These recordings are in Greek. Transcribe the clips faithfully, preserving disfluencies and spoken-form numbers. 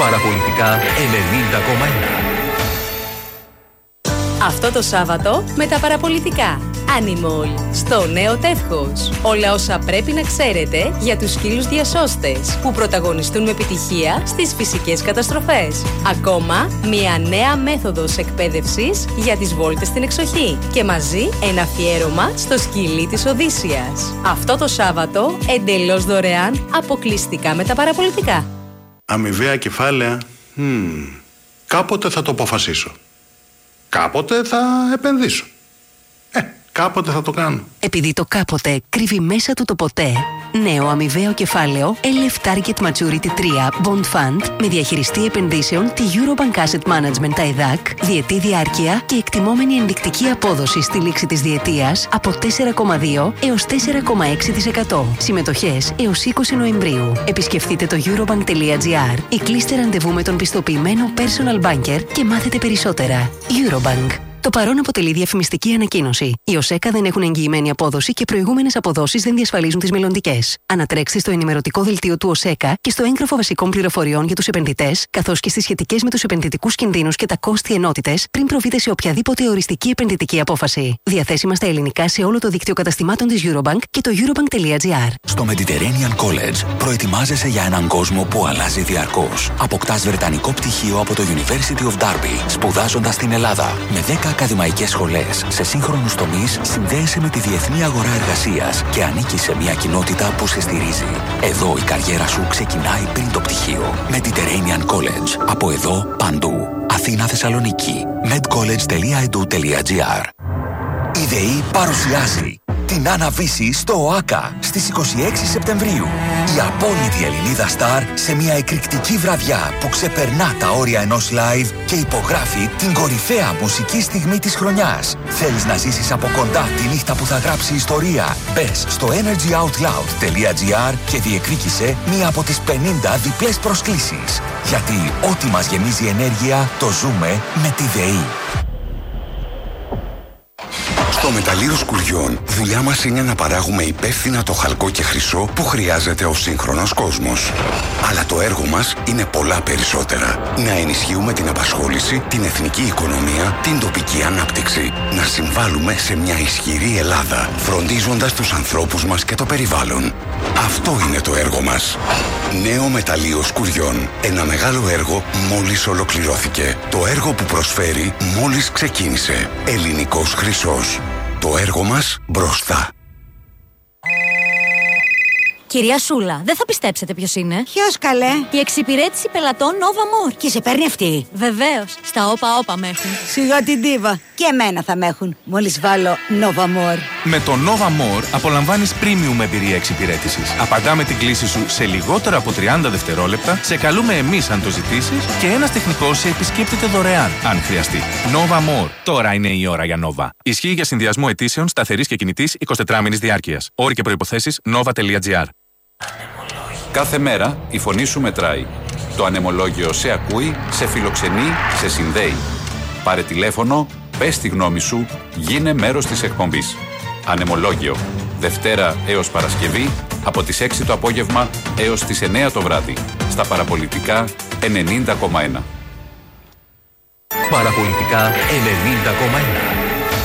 Παραπολιτικά ενενήντα κόμμα ένα. Αυτό το Σάββατο με τα παραπολιτικά. Animal, στο νέο τεύχος. Όλα όσα πρέπει να ξέρετε για τους σκύλους διασώστες που πρωταγωνιστούν με επιτυχία στις φυσικές καταστροφές. Ακόμα, μια νέα μέθοδος εκπαίδευσης για τις βόλτες στην εξοχή. Και μαζί ένα αφιέρωμα στο σκυλί της Οδύσσιας. Αυτό το Σάββατο, εντελώς δωρεάν, αποκλειστικά με τα παραπολιτικά. Αμοιβαία κεφάλαια. Hmm. Κάποτε θα το αποφασίσω. Κάποτε θα επενδύσω. Ε, κάποτε θα το κάνω. Επειδή το κάποτε κρύβει μέσα του το ποτέ, νέο αμοιβαίο κεφάλαιο ελ εφ Target Maturity τρία Bond Fund με διαχειριστή επενδύσεων τη Eurobank Asset Management τα ΕΔΑΚ, διετή διάρκεια και εκτιμόμενη ενδεικτική απόδοση στη λήξη της διετίας από τέσσερα κόμμα δύο έως τέσσερα κόμμα έξι τοις εκατό. Συμμετοχές έως είκοσι Νοεμβρίου. Επισκεφτείτε το eurobank τελεία gr ή κλείστε ραντεβού με τον πιστοποιημένο personal banker και μάθετε περισσότερα. Eurobank. Το παρόν αποτελεί διαφημιστική ανακοίνωση. Οι ΟΣΕΚΑ δεν έχουν εγγυημένη απόδοση και προηγούμενες αποδόσεις δεν διασφαλίζουν τις μελλοντικές. Ανατρέξτε στο ενημερωτικό δελτίο του ΟΣΕΚΑ και στο έγγραφο βασικών πληροφοριών για τους επενδυτές, καθώς και στις σχετικές με τους επενδυτικούς κινδύνους και τα κόστη ενότητες, πριν προβείτε σε οποιαδήποτε οριστική επενδυτική απόφαση. Διαθέσιμα στα ελληνικά σε όλο το δίκτυο καταστημάτων της Eurobank και το eurobank τελεία gr. Στο Mediterranean College προετοιμάζεσαι για έναν κόσμο που αλλάζει διαρκώς. Αποκτάς βρετανικό πτυχίο από το University of Derby, σπουδάζοντας στην Ελλάδα. Με δέκα ακαδημαϊκές σχολές σε σύγχρονους τομείς, συνδέεσαι με τη διεθνή αγορά εργασίας και ανήκεις σε μια κοινότητα που σε στηρίζει. Εδώ η καριέρα σου ξεκινάει πριν το πτυχίο. Mediterranean College. Από εδώ παντού. Αθήνα, Θεσσαλονίκη. medcollege τελεία edu τελεία gr. Η ΔΕΗ παρουσιάζει την Άννα-Βύση στο ΟΑΚΑ στις είκοσι έξι Σεπτεμβρίου. Η απόλυτη Ελληνίδα στάρ σε μια εκρηκτική βραδιά που ξεπερνά τα όρια ενός live και υπογράφει την κορυφαία μουσική στιγμή της χρονιάς. Θέλεις να ζήσεις από κοντά τη νύχτα που θα γράψει ιστορία? Μπες στο energyoutloud τελεία gr και διεκδίκησε μία από τις πενήντα διπλές προσκλήσεις. Γιατί ό,τι μας γεμίζει ενέργεια το ζούμε με τη ΔΕΗ. Στο μεταλλείο Σκουριών, δουλειά μας είναι να παράγουμε υπεύθυνα το χαλκό και χρυσό που χρειάζεται ο σύγχρονος κόσμος. Αλλά το έργο μας είναι πολλά περισσότερα. Να ενισχύουμε την απασχόληση, την εθνική οικονομία, την τοπική ανάπτυξη. Να συμβάλλουμε σε μια ισχυρή Ελλάδα, φροντίζοντας τους ανθρώπους μας και το περιβάλλον. Αυτό είναι το έργο μας. Νέο μεταλλείο Σκουριών. Ένα μεγάλο έργο μόλις ολοκληρώθηκε. Το έργο που προσφέρει μόλις ξεκίνησε. Ελληνικός χρυσός. Το έργο μας μπροστά. Κυρία Σούλα, δεν θα πιστέψετε ποιος είναι. Ποιος, καλέ? Η εξυπηρέτηση πελατών Nova More. Και σε παίρνει αυτή? Βεβαίως. Στα όπα όπα με έχουν. Σιγά την ντίβα. Και εμένα θα με έχουν. Μόλις βάλω Nova More. Με το Nova More απολαμβάνεις premium εμπειρία εξυπηρέτησης. Απαντάμε την κλήση σου σε λιγότερο από τριάντα δευτερόλεπτα, σε καλούμε εμείς αν το ζητήσεις και ένας τεχνικός σε επισκέπτεται δωρεάν αν χρειαστεί. Nova More. Τώρα είναι η ώρα για Nova. Ισχύει για συνδυασμό αιτήσεων σταθερής και κινητής εικοσιτετράμινης διάρκειας. Όροι και προϋποθέσεις nova τελεία gr. Κάθε μέρα η φωνή σου μετράει. Το ανεμολόγιο σε ακούει, σε φιλοξενεί, σε συνδέει. Πάρε τηλέφωνο, πες τη γνώμη σου, γίνε μέρος της εκπομπής. Ανεμολόγιο. Δευτέρα έως Παρασκευή, από τις έξι το απόγευμα έως τις εννέα το βράδυ. Στα Παραπολιτικά ενενήντα κόμμα ένα. Παραπολιτικά ενενήντα κόμμα ένα.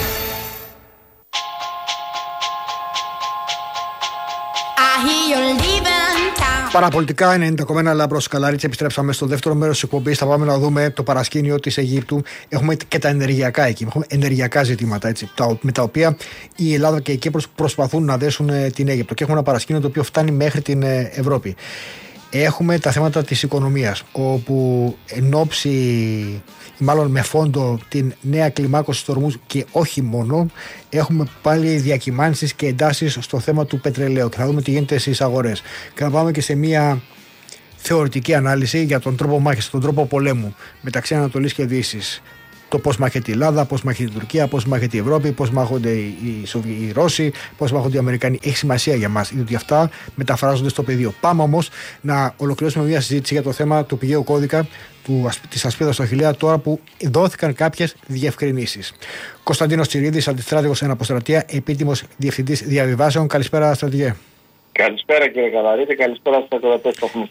Παραπολιτικά ενενήντα κόμμα ένα Λάμπρος Καλαρίτς. Επιστρέψαμε στο δεύτερο μέρος της εκπομπής. Θα πάμε να δούμε το παρασκήνιο της Αιγύπτου. Έχουμε και τα ενεργειακά εκεί. Έχουμε ενεργειακά ζητήματα έτσι, με τα οποία η Ελλάδα και η Κύπρος προσπαθούν να δέσουν την Αίγυπτο. Και έχουμε ένα παρασκήνιο το οποίο φτάνει μέχρι την Ευρώπη. Έχουμε τα θέματα της οικονομίας, όπου εν ώψη, μάλλον με φόντο την νέα κλιμάκωση του ορμού και όχι μόνο, έχουμε πάλι διακυμάνσεις και εντάσεις στο θέμα του πετρελαίου και θα δούμε τι γίνεται στις αγορές. Και θα πάμε και σε μια θεωρητική ανάλυση για τον τρόπο μάχης, τον τρόπο πολέμου μεταξύ Ανατολής και Δύσης. Το πώς μάχεται η Ελλάδα, πώς μάχεται η Τουρκία, πώς μάχεται η Ευρώπη, πώς μάχονται οι, οι, οι Ρώσοι, πώς μάχονται οι Αμερικανοί. Έχει σημασία για μας, διότι αυτά μεταφράζονται στο πεδίο. Πάμε όμως να ολοκληρώσουμε μια συζήτηση για το θέμα του πηγαίου κώδικα του, της ασπίδας στο Αχιλλέα, τώρα που δόθηκαν κάποιες διευκρινήσεις. Κωνσταντίνος Τσιρίδης, αντιστράτηγος εν αποστρατεία, επίτιμος διευθυντής διαβιβάσεων. Καλησπέρα, στρατηγέ. Καλησπέρα, κύριε Καλαρίτη, καλησπέρα στους ακροατές του Αθηνικού.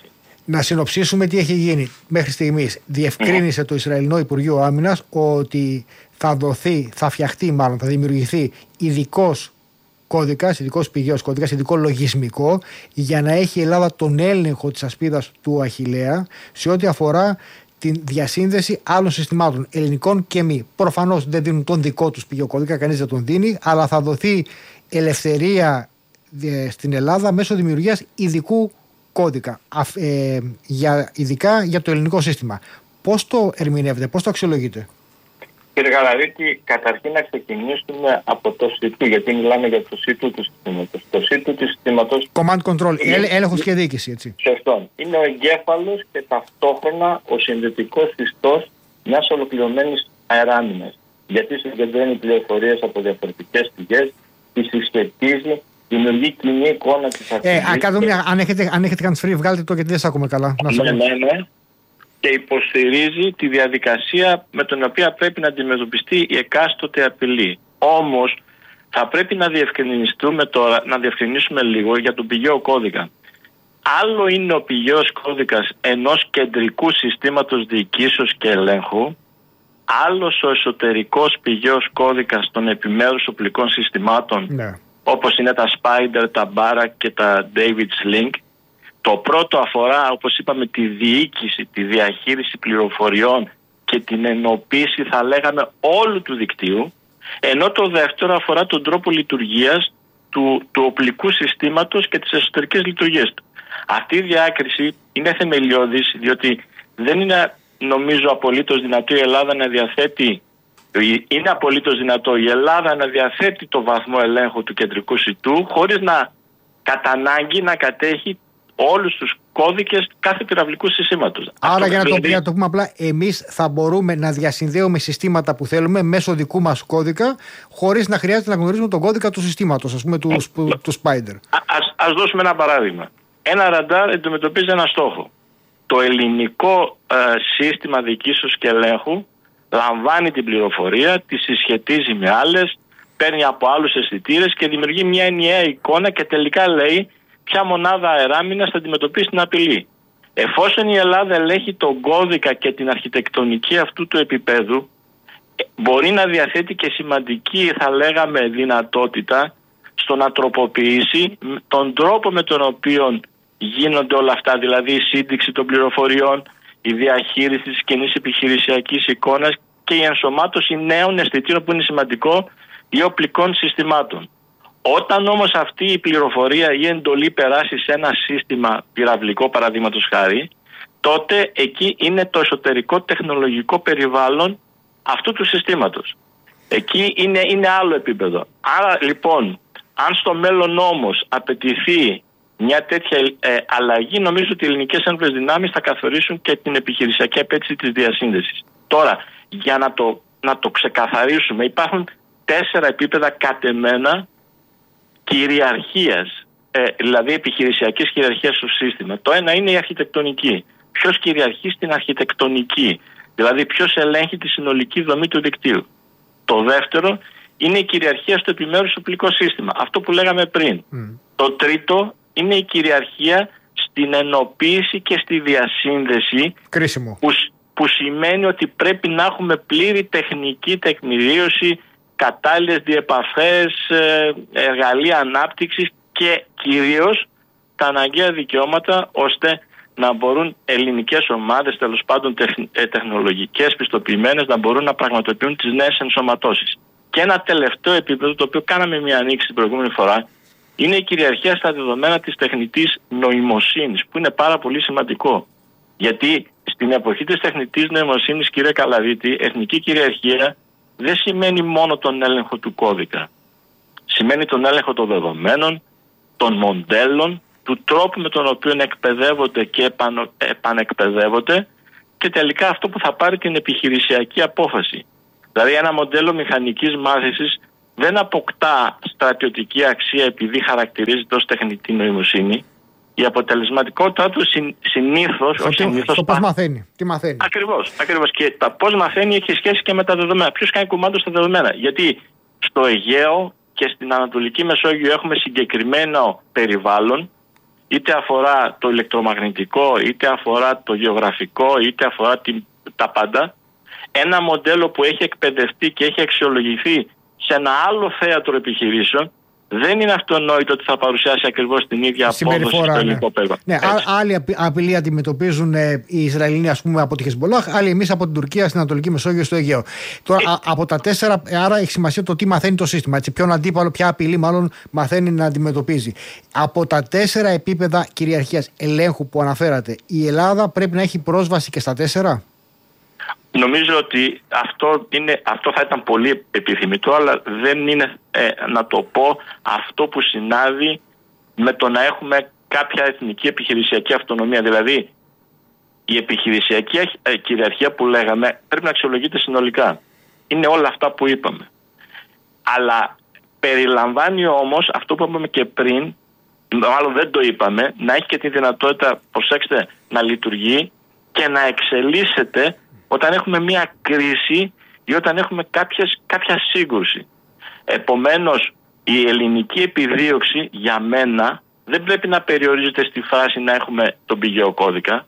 Να συνοψίσουμε τι έχει γίνει μέχρι στιγμής. Διευκρίνησε το Ισραηλινό Υπουργείο Άμυνας ότι θα δοθεί, θα φτιαχτεί μάλλον, θα δημιουργηθεί ειδικός κώδικας, ειδικός πηγαίος κώδικας, ειδικό λογισμικό για να έχει η Ελλάδα τον έλεγχο της ασπίδας του Αχιλλέα σε ό,τι αφορά τη διασύνδεση άλλων συστημάτων, ελληνικών και μη. Προφανώς δεν δίνουν τον δικό τους πηγαίο κώδικα, κανείς δεν τον δίνει, αλλά θα δοθεί ελευθερία στην Ελλάδα μέσω δημιουργίας ειδικού κώδικα, ε, για, ειδικά για το ελληνικό σύστημα. Πώς το ερμηνεύετε, πώς το αξιολογείτε? Κύριε Γαλαρίτη, καταρχήν να ξεκινήσουμε από το σι του, γιατί μιλάμε για το σι του του συστήματος. Το σι του του συστήματος... Command Control, είναι... έλεγχος και διοίκηση, έτσι. Σωστό. Είναι ο εγκέφαλος και ταυτόχρονα ο συνδετικός ιστός μιας ολοκληρωμένης αεράμινας. Γιατί συγκεντρώνει πληροφορίες από διαφορετικές πηγές, τις συσχετίζει, δημιουργεί κοινή εικόνα της ακτινής. Ε, Ακαδομία, αν έχετε, αν έχετε hands free, βγάλτε το γιατί δεν σας ακούμε καλά. Ναι, ναι, ναι. Και υποστηρίζει τη διαδικασία με την οποία πρέπει να αντιμετωπιστεί η εκάστοτε απειλή. Όμως θα πρέπει να διευκρινιστούμε τώρα, να διευκρινίσουμε λίγο για τον πηγαίο κώδικα. Άλλο είναι ο πηγαίος κώδικας ενός κεντρικού συστήματος διοικήσεως και ελέγχου, άλλος ο εσωτερικός πηγαίος κώδικας των επιμέρους οπλικών συστημάτων, ναι, όπως είναι τα Spider, τα Barak και τα David's Link. Το πρώτο αφορά, όπως είπαμε, τη διοίκηση, τη διαχείριση πληροφοριών και την ενοποίηση, θα λέγαμε, όλου του δικτύου, ενώ το δεύτερο αφορά τον τρόπο λειτουργίας του, του οπλικού συστήματος και της εσωτερικής λειτουργίας του. Αυτή η διάκριση είναι θεμελιώδης, διότι δεν είναι, νομίζω, απολύτως δυνατό η Ελλάδα να διαθέτει, είναι απολύτως δυνατό η Ελλάδα να διαθέτει το βαθμό ελέγχου του κεντρικού σιτού χωρίς να κατά ανάγκη να κατέχει όλους τους κώδικες κάθε πυραυλικού συστήματος. Άρα, Αυτό για να, δηλαδή... το, για να το πούμε απλά, εμείς θα μπορούμε να διασυνδέουμε συστήματα που θέλουμε μέσω δικού μας κώδικα, χωρίς να χρειάζεται να γνωρίζουμε τον κώδικα του συστήματος, ας πούμε, του, του, του Spider. Α, ας, ας δώσουμε ένα παράδειγμα. Ένα ραντάρ αντιμετωπίζει ένα στόχο. Το ελληνικό ε, σύστημα διοικήσεως και ελέγχου λαμβάνει την πληροφορία, τη συσχετίζει με άλλες, παίρνει από άλλους αισθητήρες και δημιουργεί μια ενιαία εικόνα και τελικά λέει ποια μονάδα αεράμινας θα αντιμετωπίσει την απειλή. Εφόσον η Ελλάδα ελέγχει τον κώδικα και την αρχιτεκτονική αυτού του επίπεδου, μπορεί να διαθέτει και σημαντική, θα λέγαμε, δυνατότητα στο να τροποποιήσει τον τρόπο με τον οποίο γίνονται όλα αυτά, δηλαδή η σύνδεξη των πληροφοριών, η διαχείριση της κοινής επιχειρησιακής εικόνας και η ενσωμάτωση νέων αισθητήρων που είναι σημαντικό ή οπλικών συστημάτων. Όταν όμως αυτή η πληροφορία ή εντολή περάσει σε ένα σύστημα πυραυλικό, παραδείγματος χάρη, τότε εκεί είναι το εσωτερικό τεχνολογικό περιβάλλον αυτού του συστήματος. Εκεί είναι, είναι άλλο επίπεδο. Άρα λοιπόν, αν στο μέλλον όμως απαιτηθεί μια τέτοια ε, αλλαγή, νομίζω ότι οι ελληνικές ένοπλες δυνάμεις θα καθορίσουν και την επιχειρησιακή απέτηση της διασύνδεσης. Τώρα, για να το, να το ξεκαθαρίσουμε, υπάρχουν τέσσερα επίπεδα κατεμένα κυριαρχίας, ε, δηλαδή επιχειρησιακής κυριαρχίας στο σύστημα. Το ένα είναι η αρχιτεκτονική. Ποιος κυριαρχεί στην αρχιτεκτονική, δηλαδή ποιος ελέγχει τη συνολική δομή του δικτύου. Το δεύτερο είναι η κυριαρχία στο επιμέρους οπλικό σύστημα, αυτό που λέγαμε πριν. Mm. Το τρίτο είναι η κυριαρχία στην ενοποίηση και στη διασύνδεση, που, που σημαίνει ότι πρέπει να έχουμε πλήρη τεχνική τεκμηρίωση, κατάλληλες διεπαφές, εργαλεία ανάπτυξης και κυρίως τα αναγκαία δικαιώματα ώστε να μπορούν ελληνικές ομάδες, τέλος πάντων τεχνολογικές, πιστοποιημένες, να μπορούν να πραγματοποιούν τις νέες ενσωματώσεις. Και ένα τελευταίο επίπεδο, το οποίο κάναμε μια ανοίξη την προηγούμενη φορά, είναι η κυριαρχία στα δεδομένα της τεχνητής νοημοσύνης, που είναι πάρα πολύ σημαντικό. Γιατί στην εποχή της τεχνητής νοημοσύνης, κύριε Καλαβίτη, εθνική κυριαρχία δεν σημαίνει μόνο τον έλεγχο του κώδικα. Σημαίνει τον έλεγχο των δεδομένων, των μοντέλων, του τρόπου με τον οποίο εκπαιδεύονται και επανο, επανεκπαιδεύονται και τελικά αυτό που θα πάρει την επιχειρησιακή απόφαση. Δηλαδή ένα μοντέλο μηχανικής μάθησης δεν αποκτά στρατιωτική αξία επειδή χαρακτηρίζεται ως τεχνητή νοημοσύνη. Η αποτελεσματικότητά του συν, συνήθως... Στο, συνήθως στο πώς μαθαίνει. Τι μαθαίνει. Ακριβώς, ακριβώς. Και τα πώς μαθαίνει έχει σχέση και με τα δεδομένα. Ποιος κάνει κουμάντο στα δεδομένα. Γιατί στο Αιγαίο και στην Ανατολική Μεσόγειο έχουμε συγκεκριμένο περιβάλλον είτε αφορά το ηλεκτρομαγνητικό, είτε αφορά το γεωγραφικό, είτε αφορά την, τα πάντα. Ένα μοντέλο που έχει εκπαιδευτεί και έχει αξιολογηθεί σε ένα άλλο θέατρο επιχειρήσεων, δεν είναι αυτονόητο ότι θα παρουσιάσει ακριβώς την ίδια απόδοση στο ελληνικό πέδο. Ναι, άλλοι απειλή αντιμετωπίζουν ε, οι Ισραηλινοί, ας πούμε, από τη Χεσμολάχ, άλλοι εμείς από την Τουρκία στην Ανατολική Μεσόγειο, στο Αιγαίο. Τώρα, ε, α, από τα τέσσερα, άρα έχει σημασία το τι μαθαίνει το σύστημα. Έτσι, ποιον αντίπαλο, ποια απειλή μάλλον μαθαίνει να αντιμετωπίζει. Από τα τέσσερα επίπεδα κυριαρχίας ελέγχου που αναφέρατε, η Ελλάδα πρέπει να έχει πρόσβαση και στα τέσσερα. Νομίζω ότι αυτό, είναι, αυτό θα ήταν πολύ επιθυμητό, αλλά δεν είναι, ε, να το πω, αυτό που συνάδει με το να έχουμε κάποια εθνική επιχειρησιακή αυτονομία. Δηλαδή, η επιχειρησιακή ε, κυριαρχία που λέγαμε πρέπει να αξιολογείται συνολικά. Είναι όλα αυτά που είπαμε. Αλλά περιλαμβάνει όμως αυτό που είπαμε και πριν, μάλλον δεν το είπαμε, να έχει και τη δυνατότητα, προσέξτε, να λειτουργεί και να εξελίσσεται όταν έχουμε μια κρίση ή όταν έχουμε κάποιες, κάποια σύγκρουση. Επομένως, η ελληνική επιδίωξη για μένα δεν πρέπει να περιορίζεται στη φάση να έχουμε τον πηγαίο κώδικα.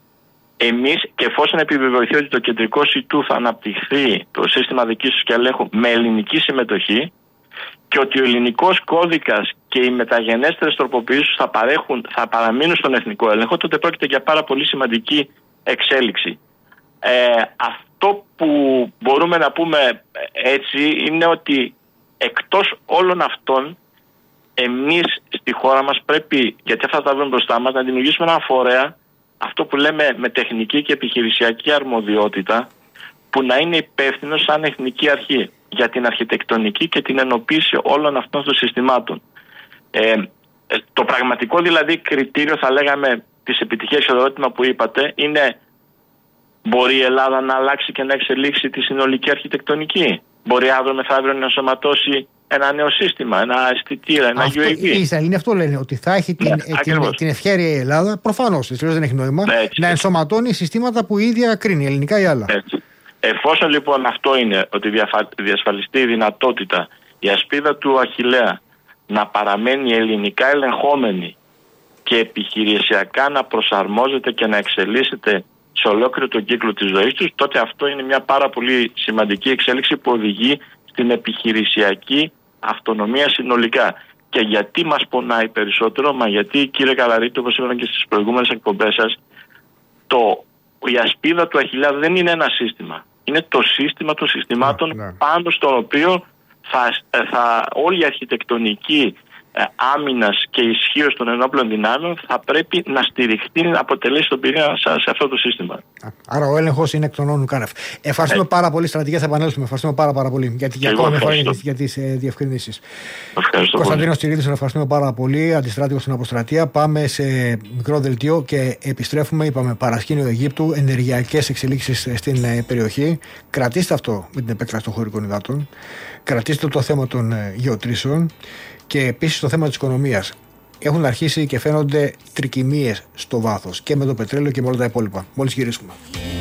Εμείς, και εφόσον επιβεβαιωθεί ότι το κεντρικό ΣΥΤΟΥ θα αναπτυχθεί, το σύστημα διοίκησης και ελέγχου, με ελληνική συμμετοχή, και ότι ο ελληνικός κώδικας και οι μεταγενέστερες τροποποιήσεις θα, παρέχουν, θα παραμείνουν στον εθνικό έλεγχο, τότε πρόκειται για πάρα πολύ σημαντική εξέλιξη. Ε, αυτό που μπορούμε να πούμε έτσι είναι ότι εκτός όλων αυτών, εμείς στη χώρα μας πρέπει, γιατί αυτά τα βρούμε μπροστά μας, να δημιουργήσουμε ένα φορέα, αυτό που λέμε με τεχνική και επιχειρησιακή αρμοδιότητα, που να είναι υπεύθυνο σαν εθνική αρχή για την αρχιτεκτονική και την ενοποίηση όλων αυτών των συστημάτων. Ε, το πραγματικό δηλαδή κριτήριο, θα λέγαμε, της επιτυχίας, και το ερώτημα που είπατε, είναι: μπορεί η Ελλάδα να αλλάξει και να εξελίξει τη συνολική αρχιτεκτονική? Μπορεί αύριο μεθαύριο να ενσωματώσει ένα νέο σύστημα, ένα αισθητήρα, ένα αυτό, γιου έι βι? Οι Ισραηλοί αυτό λένε, ότι θα έχει την, ναι, την, την ευχέρεια η Ελλάδα, προφανώς, δεν έχει νόημα, ναι, έτσι, να ενσωματώνει συστήματα που η ίδια κρίνει, ελληνικά ή άλλα. Έτσι. Εφόσον λοιπόν αυτό είναι, ότι διασφαλιστεί η δυνατότητα, η ασπίδα του Αχιλλέα να παραμένει ελληνικά ελεγχόμενη και επιχειρησιακά να προσαρμόζεται και να εξελίσσεται σε ολόκληρο τον κύκλο της ζωής τους, τότε αυτό είναι μια πάρα πολύ σημαντική εξέλιξη που οδηγεί στην επιχειρησιακή αυτονομία συνολικά. Και γιατί μας πονάει περισσότερο? Μα γιατί, κύριε Καλαρίτη, όπως είπαμε και στις προηγούμενες εκπομπές σας, το, η ασπίδα του Αχιλλέα δεν είναι ένα σύστημα. Είναι το σύστημα των συστημάτων, ναι, ναι, πάνω στο οποίο θα, θα, όλη η αρχιτεκτονική ε, άμυνας και ισχύως των ενόπλων δυνάμεων θα πρέπει να στηριχτεί, να αποτελέσει τον πυρήνα σε αυτό το σύστημα. Άρα ο έλεγχος είναι εκ των όνων κάνευ. Ευχαριστούμε ε. πάρα πολύ, στρατηγέ, θα επανέλθουμε. Ευχαριστούμε πάρα, πάρα πολύ για, για ακόμη μια φορά για τις ε, διευκρινήσεις. Κωνσταντίνος Τσιρίδης, ευχαριστούμε πάρα πολύ. Αντιστράτηγος στην Αποστρατεία. Πάμε σε μικρό δελτίο και επιστρέφουμε. Είπαμε παρασκήνιο Αιγύπτου, ενεργειακές εξελίξεις στην ε, περιοχή. Κρατήστε αυτό με την επέκταση των χωρικών υδάτων. Κρατήστε το θέμα των ε, γεωτρήσεων. Και επίσης το θέμα της οικονομίας. Έχουν αρχίσει και φαίνονται τρικυμίες στο βάθος και με το πετρέλαιο και με όλα τα υπόλοιπα. Μόλις γυρίσουμε.